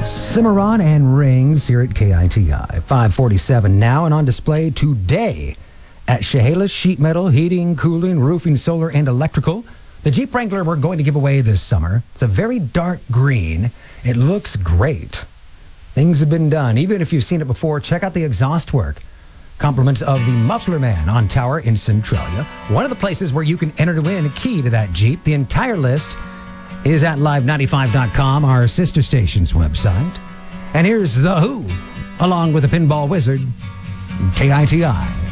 Cimarron and Rings here at KITI. 547 now and on display today at Chehalis Sheet Metal, Heating, Cooling, Roofing, Solar, and Electrical. The Jeep Wrangler we're going to give away this summer. It's a very dark green. It looks great. Things have been done. Even if you've seen it before, check out the exhaust work. Compliments of the Muffler Man on Tower in Centralia. One of the places where you can enter to win a key to that Jeep. The entire list is at live95.com, our sister station's website. And here's The Who, along with the Pinball Wizard, KITI.